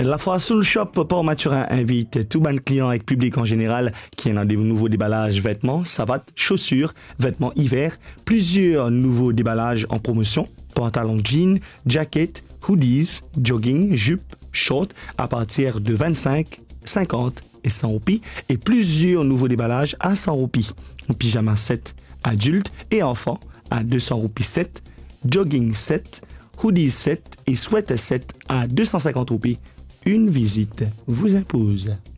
La fois Soul Shop Port Maturin invite tout ban client et public en général qui est dans des nouveaux déballages vêtements, savates, chaussures, vêtements hiver, plusieurs nouveaux déballages en promotion, pantalons jeans, jackets, hoodies, jogging, jupes, shorts à partir de 25, 50 et 100 roupies et plusieurs nouveaux déballages à 100 roupies. Pyjama 7 adultes et enfants à 200 roupies 7, jogging 7, hoodies 7 et sweat 7 à 250 roupies. Une visite vous impose.